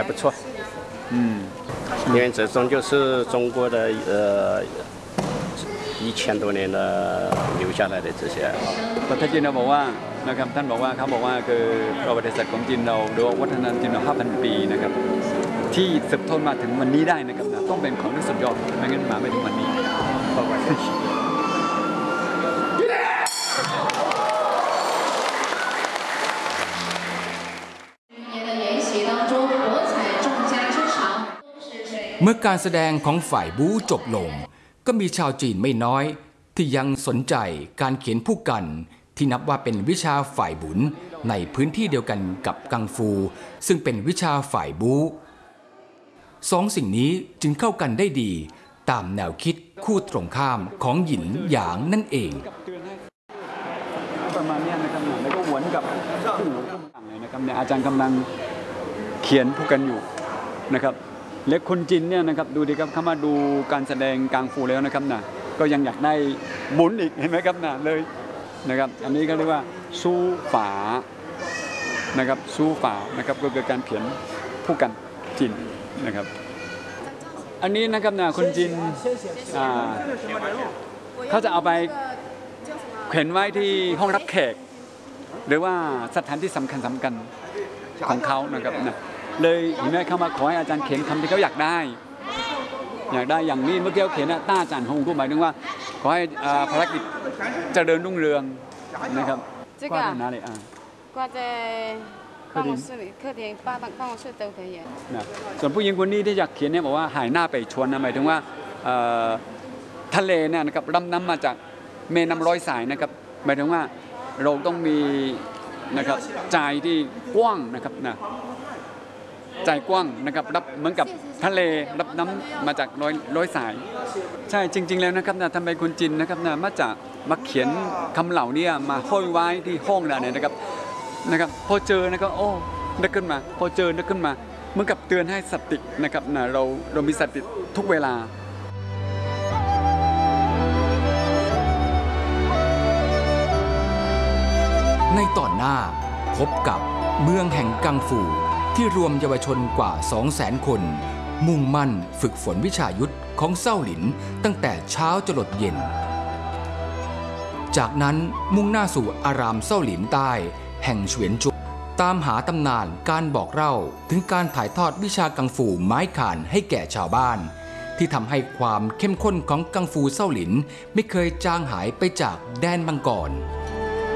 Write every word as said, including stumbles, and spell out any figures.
还不错。 嗯， 因为这种就是中国的呃一千多年的留下来的这些。 ประเทศจีนเราบอกว่านะครับท่านบอกว่าเขาบอกว่าคือประวัติศาสตร์ของจีนเราหรือวัฒนธรรมจีนเรา ห้าพัน ปีนะครับที่สืบทอดมาถึงวันนี้ได้นะครับต้องเป็นของที่สุดยอดไม่งั้นมาไม่ถึงวันนี้เมื่อการแสดงของฝ่ายบู๊จบลงก็มีชาวจีนไม่น้อยที่ยังสนใจการเขียนผู้กันที่นับว่าเป็นวิชาฝ่ายบุญในพื้นที่เดียวกันกับกังฟูซึ่งเป็นวิชาฝ่ายบู๊สองสิ่งนี้จึงเข้ากันได้ดีตามแนวคิดคู่ตรงข้ามของหยินหยางนั่นเองประมาณนี้นะครับแล้วก็หวนกับผู้หนูผู้ต่างเลยนะครับเนี่ยอาจารย์กำลังเขียนผู้กันอยู่นะครับและคนจีนเนี่ยนะครับดูดิครับเข้ามาดูการแสดงกังฟูแล้วนะครับนะก็ยังอยากได้บุญอีกเห็นไหมครับนะเลยนะครับอันนี้ก็เรียกว่าสู้ฝานะครับสู้ฝานะครับก็คือการเขียนผู้กันจีนนะครับอันนี้นะครับนะคนจีนเขาจะเอาไปเขียนไว้ที่ห้องรับแขกหรือว่าสถานที่สำคัญสำคัญของเขานะครับนะเลยเห็นไหมเข้ามาขอให้อาจารย์เขียนคำที่เขาอยากได้อยากได้อย่างนี้เมื่อกี้เขาเขียนนะต้าอาจารย์ฮงก็หมายถึงว่าขอให้ภารกิจเจริญรุ่งเรืองนะครับ挂在哪里啊？ 挂在办公室里，客厅、办办办公室都可以。 นะส่วนผู้หญิงคนนี้ที่อยากเขียนเนี่ยบอกว่าหายหน้าไปชวนนะหมายถึงว่าทะเลเนี่ยนะครับรับน้ำมาจากแม่น้ำร้อยสายนะครับหมายถึงว่าเราต้องมีนะครับใจที่กว้างนะครับนะใจกว้างนะครับรับเหมือนกับทะเลรับน้ำมาจากร้อยร้อยสายใช่จริงๆแล้วนะครับนะทำไมคนจีนนะครับนะมาจากมาเขียนคำเหล่านี้มาห้อยไว้ที่ห้องเราเนี่ยนะครับนะครับพอเจอนะครับโอ้นึกขึ้นมาพอเจอนึกขึ้นมาเหมือนกับเตือนให้สตินะครับนะเราเรามีสติทุกเวลาในตอนหน้าพบกับเมืองแห่งกังฟูที่รวมเยาวชนกว่า สองแสน คนมุ่งมั่นฝึกฝนวิชายุทธของเซ้าหลินตั้งแต่เช้าจรดเย็นจากนั้นมุ่งหน้าสู่อารามเซ้าหลินใต้แห่งเฉวียนจุตามหาตำนานการบอกเล่าถึงการถ่ายทอดวิชากังฟูไม้ข่านให้แก่ชาวบ้านที่ทำให้ความเข้มข้นของกังฟูเซ้าหลินไม่เคยจางหายไปจากแดนมังกร